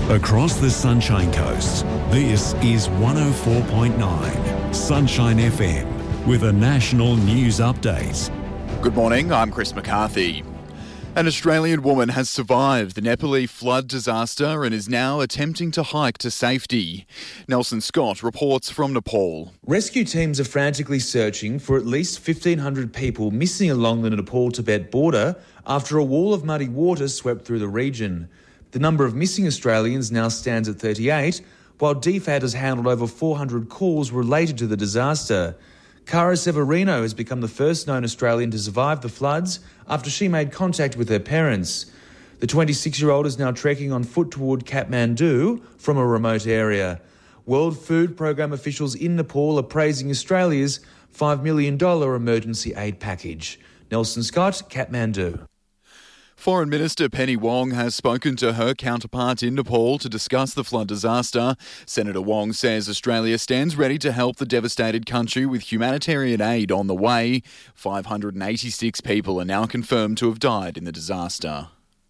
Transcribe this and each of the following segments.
Across the Sunshine Coast, this is 104.9 Sunshine FM with a national news update. Good morning, I'm Chris McCarthy. An Australian woman has survived the Nepali flood disaster and is now attempting to hike to safety. Nelson Scott reports from Nepal. Rescue teams are frantically searching for at least 1,500 people missing along the Nepal-Tibet border after a wall of muddy water swept through the region. The number of missing Australians now stands at 38, while DFAT has handled over 400 calls related to the disaster. Cara Severino has become the first known Australian to survive the floods after she made contact with her parents. The 26-year-old is now trekking on foot toward Kathmandu from a remote area. World Food Programme officials in Nepal are praising Australia's $5 million emergency aid package. Nelson Scott, Kathmandu. Foreign Minister Penny Wong has spoken to her counterpart in Nepal to discuss the flood disaster. Senator Wong says Australia stands ready to help the devastated country with humanitarian aid on the way. 586 people are now confirmed to have died in the disaster.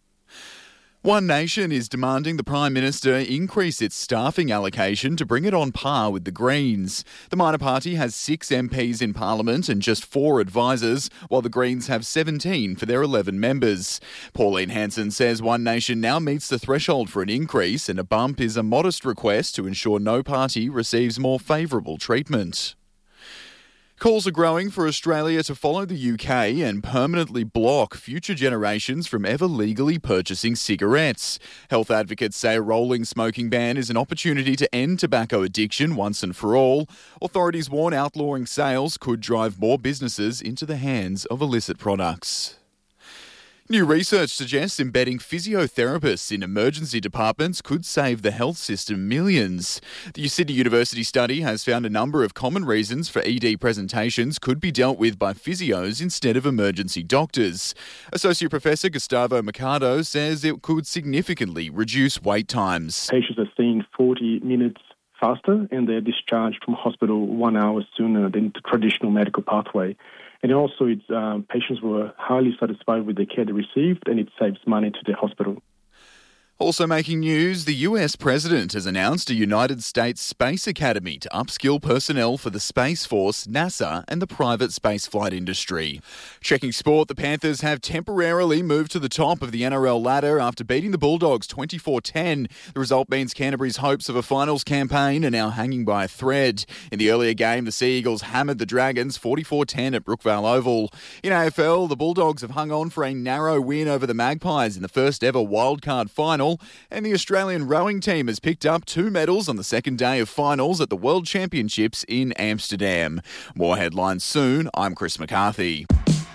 One Nation is demanding the Prime Minister increase its staffing allocation to bring it on par with the Greens. The minor party has 6 MPs in Parliament and just 4 advisors, while the Greens have 17 for their 11 members. Pauline Hanson says One Nation now meets the threshold for an increase, and a bump is a modest request to ensure no party receives more favourable treatment. Calls are growing for Australia to follow the UK and permanently block future generations from ever legally purchasing cigarettes. Health advocates say a rolling smoking ban is an opportunity to end tobacco addiction once and for all. Authorities warn outlawing sales could drive more businesses into the hands of illicit products. New research suggests embedding physiotherapists in emergency departments could save the health system millions. The Sydney University study has found a number of common reasons for ED presentations could be dealt with by physios instead of emergency doctors. Associate Professor Gustavo Mercado says it could significantly reduce wait times. Patients are seen 40 minutes faster and they're discharged from hospital 1 hour sooner than the traditional medical pathway. And also, patients were highly satisfied with the care they received, and it saves money to the hospital. Also making news, the US President has announced a United States Space Academy to upskill personnel for the Space Force, NASA and the private spaceflight industry. Checking sport, the Panthers have temporarily moved to the top of the NRL ladder after beating the Bulldogs 24-10. The result means Canterbury's hopes of a finals campaign are now hanging by a thread. In the earlier game, the Sea Eagles hammered the Dragons 44-10 at Brookvale Oval. In AFL, the Bulldogs have hung on for a narrow win over the Magpies in the first ever wildcard final. And the Australian rowing team has picked up 2 medals on the second day of finals at the World Championships in Amsterdam. More headlines soon. I'm Chris McCarthy.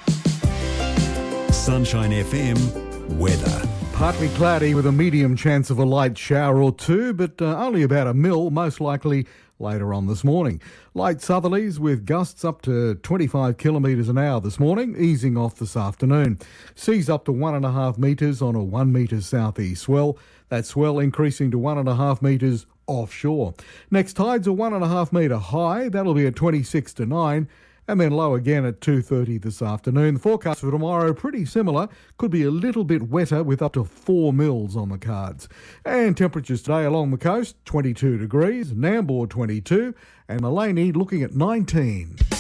Sunshine FM weather. Partly cloudy with a medium chance of a light shower or two, but only about a mil, most likely later on this morning. Light southerlies with gusts up to 25 kilometres an hour this morning, easing off this afternoon. Seas up to 1.5 metres on a 1 metre southeast swell. That swell increasing to 1.5 metres offshore. Next tides are 1.5 metre high. That'll be at 26 to 9. And then low again at 2:30 this afternoon. The forecast for tomorrow, pretty similar. Could be a little bit wetter with up to 4 mils on the cards. And temperatures today along the coast, 22 degrees. Nambour, 22. And Maleny looking at 19.